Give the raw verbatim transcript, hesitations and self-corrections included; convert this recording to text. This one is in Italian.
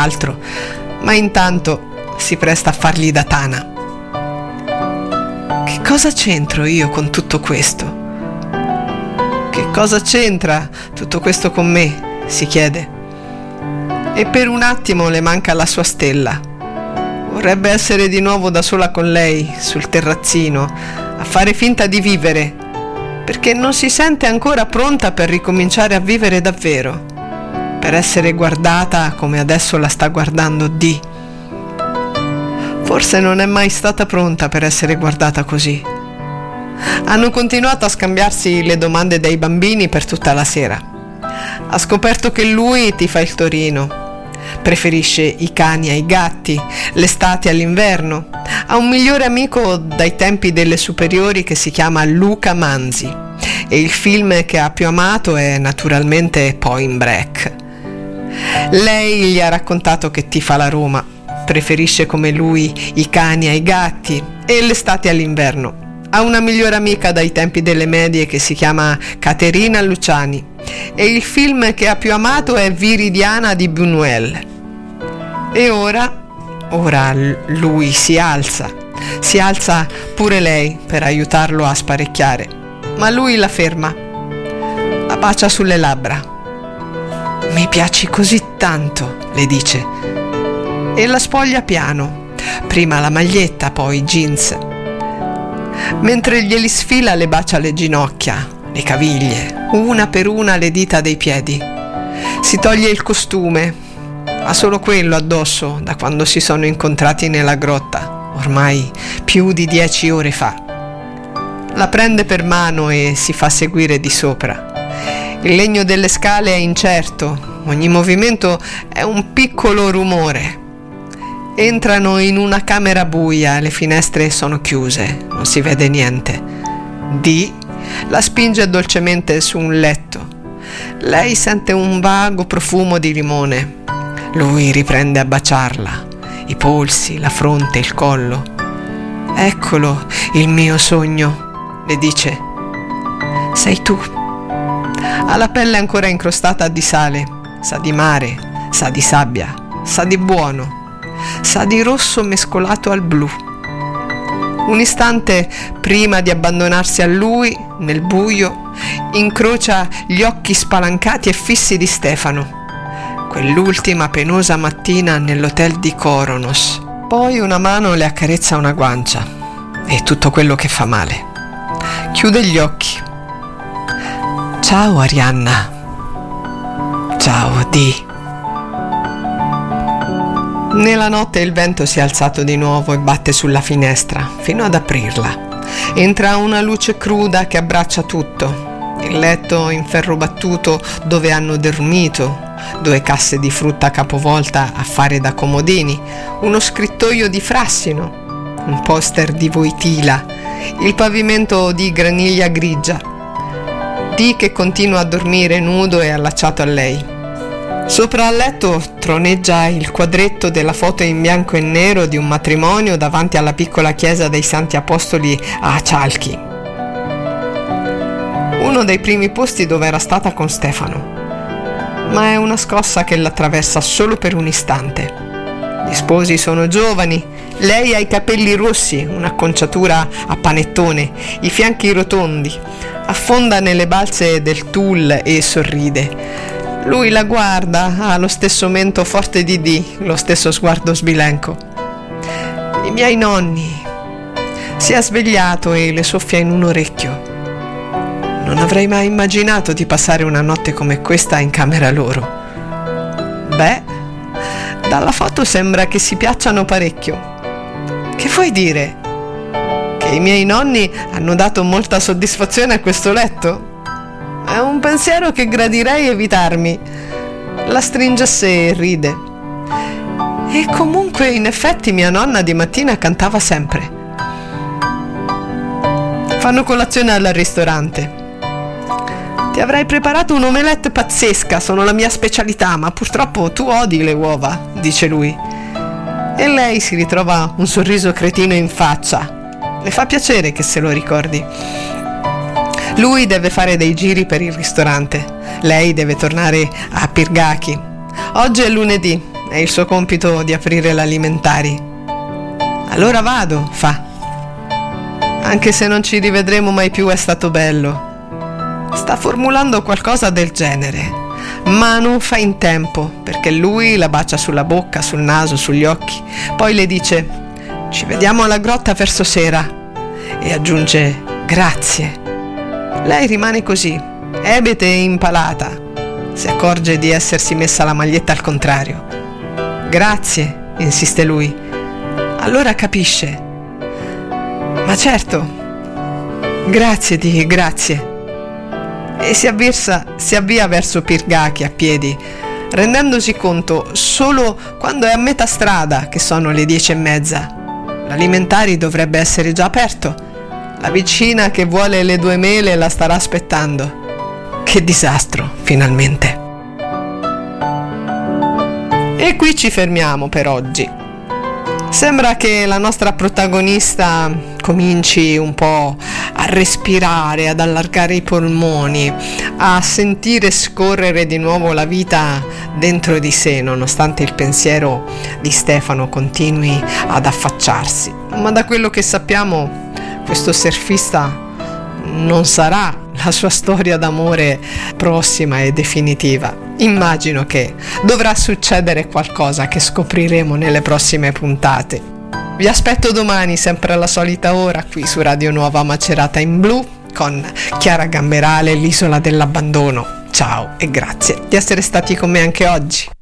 altro, ma intanto si presta a fargli da tana. Che cosa c'entro io con tutto questo? Che cosa c'entra tutto questo con me? Si chiede. E per un attimo le manca la sua stella. Vorrebbe essere di nuovo da sola con lei, sul terrazzino, a fare finta di vivere, perché non si sente ancora pronta per ricominciare a vivere davvero, per essere guardata come adesso la sta guardando Dee. Forse non è mai stata pronta per essere guardata così. Hanno continuato a scambiarsi le domande dei bambini per tutta la sera. Ha scoperto che lui tifa il Torino, preferisce i cani ai gatti, l'estate all'inverno. Ha un migliore amico dai tempi delle superiori che si chiama Luca Manzi, e il film che ha più amato è naturalmente Point Break. Lei gli ha raccontato che tifa la Roma, preferisce come lui i cani ai gatti e l'estate all'inverno. Ha una migliore amica dai tempi delle medie che si chiama Caterina Luciani, e il film che ha più amato è Viridiana di Buñuel. E ora, ora lui si alza, si alza pure lei per aiutarlo a sparecchiare, ma lui la ferma, la bacia sulle labbra. Mi piaci così tanto, le dice, e la spoglia piano, prima la maglietta, poi i jeans. Mentre glieli sfila le bacia le ginocchia, le caviglie, una per una le dita dei piedi. Si toglie il costume, ha solo quello addosso da quando si sono incontrati nella grotta, ormai più di dieci ore fa. La prende per mano e si fa seguire di sopra. Il legno delle scale è incerto, ogni movimento è un piccolo rumore. Entrano in una camera buia, le finestre sono chiuse, non si vede niente. Dee la spinge dolcemente su un letto. Lei sente un vago profumo di limone. Lui riprende a baciarla, i polsi, la fronte, il collo. Eccolo il mio sogno, le dice. Sei tu. Ha la pelle ancora incrostata di sale, sa di mare, sa di sabbia, sa di buono. Sa di rosso mescolato al blu. Un istante prima di abbandonarsi a lui, nel buio, incrocia gli occhi spalancati e fissi di Stefano, quell'ultima penosa mattina nell'hotel di Koronos. Poi una mano le accarezza una guancia, e tutto quello che fa male. Chiude gli occhi. Ciao Arianna. Ciao Dee. Nella notte il vento si è alzato di nuovo e batte sulla finestra fino ad aprirla. Entra una luce cruda che abbraccia tutto. Il letto in ferro battuto dove hanno dormito, due casse di frutta capovolta a fare da comodini, uno scrittoio di frassino, un poster di Voitila, il pavimento di graniglia grigia. Dee che continua a dormire nudo e allacciato a lei. Sopra al letto troneggia il quadretto della foto in bianco e nero di un matrimonio davanti alla piccola chiesa dei Santi Apostoli a Chalchi. Uno dei primi posti dove era stata con Stefano. Ma è una scossa che l'attraversa solo per un istante. Gli sposi sono giovani, lei ha i capelli rossi, un'acconciatura a panettone, i fianchi rotondi, affonda nelle balze del tulle e sorride. Lui la guarda, ha lo stesso mento forte di Dee, lo stesso sguardo sbilenco. I miei nonni. Si è svegliato e le soffia in un orecchio. Non avrei mai immaginato di passare una notte come questa in camera loro. Beh, dalla foto sembra che si piacciano parecchio. Che vuoi dire? Che i miei nonni hanno dato molta soddisfazione a questo letto? È un pensiero che gradirei evitarmi. La stringe a sé e ride. E comunque in effetti mia nonna di mattina cantava sempre. Fanno colazione al ristorante. Ti avrei preparato un'omelette pazzesca, sono la mia specialità, ma purtroppo tu odi le uova, dice lui. E lei si ritrova un sorriso cretino in faccia. Le fa piacere che se lo ricordi. Lui deve fare dei giri per il ristorante. Lei deve tornare a Pirgaki. Oggi è lunedì è il suo compito di aprire l'alimentari. Allora vado, fa. Anche se non ci rivedremo mai più, è stato bello. Sta formulando qualcosa del genere, ma non fa in tempo, perché lui la bacia sulla bocca, sul naso, sugli occhi. Poi le dice: ci vediamo alla grotta verso sera, e aggiunge: grazie. Lei rimane così, ebete e impalata. Si accorge di essersi messa la maglietta al contrario. Grazie, insiste lui. Allora capisce. Ma certo, grazie di grazie. E si avversa, si avvia verso Pirgaki a piedi, rendendosi conto solo quando è a metà strada che sono le dieci e mezza. L'alimentari dovrebbe essere già aperto. La vicina che vuole le due mele la starà aspettando. Che disastro, finalmente. E qui ci fermiamo per oggi. Sembra che la nostra protagonista cominci un po' a respirare, ad allargare i polmoni, a sentire scorrere di nuovo la vita dentro di sé, nonostante il pensiero di Stefano continui ad affacciarsi. Ma da quello che sappiamo, questo surfista non sarà la sua storia d'amore prossima e definitiva. Immagino che dovrà succedere qualcosa che scopriremo nelle prossime puntate. Vi aspetto domani, sempre alla solita ora, qui su Radio Nuova Macerata in Blu, con Chiara Gamberale, L'isola dell'abbandono. Ciao e grazie di essere stati con me anche oggi.